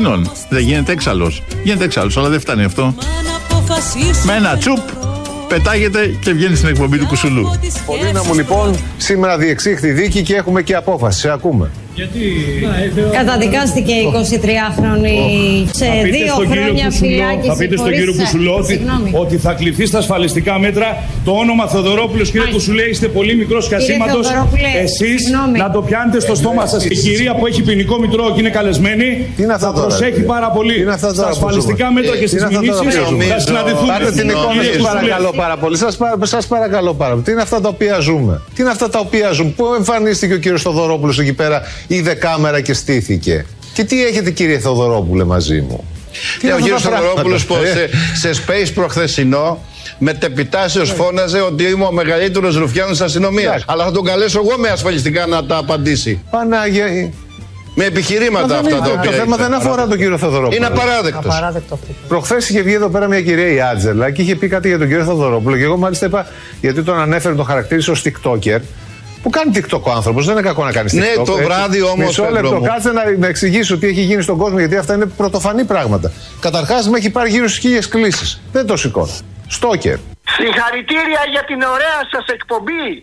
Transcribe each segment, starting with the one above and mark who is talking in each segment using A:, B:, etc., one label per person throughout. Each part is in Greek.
A: Ελλήνων. Δεν γίνεται έξαλλος. Γίνεται έξαλλος, αλλά δεν φτάνει αυτό. Με ένα τσουπ πετάγεται και βγαίνει στην εκπομπή του Κουσουλού.
B: Πολύνα μου, λοιπόν, σήμερα διεξήχθη δίκη και έχουμε και απόφαση. Σε ακούμε.
C: Γιατί...
D: Καταδικάστηκε 23χρονη σε 2 χρόνια φυλάκιση.
C: Θα πείτε στον κύριο Κουσουλό ότι θα κληθεί στα ασφαλιστικά μέτρα το όνομα Θοδωρόπουλος. Κύριε Κουσουλέ, είστε πολύ μικρός χασίματος. Εσείς να το πιάνετε στο στόμα σας. Η κυρία που έχει ποινικό μητρό και είναι καλεσμένη θα προσέχει πάρα πολύ. Στα ασφαλιστικά μέτρα και στις μηνύσεις θα συναντηθούν.
B: Πάρτε την εικόνα σας, παρακαλώ πάρα πολύ. Σας παρακαλώ πάρα πολύ. Τι είναι αυτά τα οποία ζούμε. Τι είναι αυτά τα οποία ζούμε. Πού εμφανίστηκε ο κύριος Θοδωρόπουλος εκεί πέρα, είδε κάμερα και στήθηκε. Και τι έχετε, κύριε Θοδωρόπουλε, μαζί μου.
E: Ο κύριος Θοδωρόπουλος σε space προχθεσινό μετεπιτάσεως φώναζε ότι είμαι ο μεγαλύτερος ρουφιάνος της αστυνομίας. Αλλά θα τον καλέσω εγώ με ασφαλιστικά να τα απαντήσει.
B: Πανάγια.
E: Με επιχειρήματα αυτά τα οποία.
B: Το θέμα δεν αφορά τον κύριο Θοδωρόπουλο.
E: Είναι απαράδεκτος.
B: Προχθές είχε βγει εδώ πέρα μια κυρία η Άτζελα και είχε πει κάτι για τον κύριο Θοδωρόπουλο. Και εγώ μάλιστα είπα, γιατί τον ανέφερε, τον χαρακτήρισε ως TikToker. Που κάνει TikTok ο άνθρωπος, δεν είναι κακό να κάνει TikTok.
E: Ναι, το βράδυ όμως.
B: Μισό λεπτό, κάτσε να εξηγήσω τι έχει γίνει στον κόσμο, γιατί αυτά είναι πρωτοφανή πράγματα. Καταρχάς, με έχει πάρει γύρω στις 1000 κλήσεις. Δεν το σηκώνω. Στόκερ.
F: Συγχαρητήρια για την ωραία σας εκπομπή.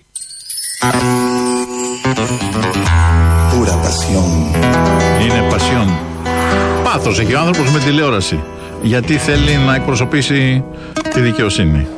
A: Pura pasión. Είναι πασιόν. Πάθος έχει ο άνθρωπος με τηλεόραση. Γιατί θέλει να εκπροσωπήσει τη δικαιοσύνη.